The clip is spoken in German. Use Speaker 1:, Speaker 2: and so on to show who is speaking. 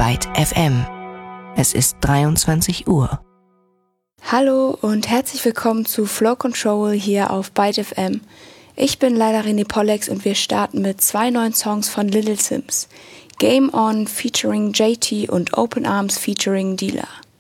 Speaker 1: Byte FM. Es ist 23 Uhr.
Speaker 2: Hallo und herzlich willkommen zu Flow Control hier auf Byte FM. Ich bin leider René Pollex und wir starten mit 2 neuen Songs von Little Simz. Game On featuring JT und Open Arms featuring Dealer.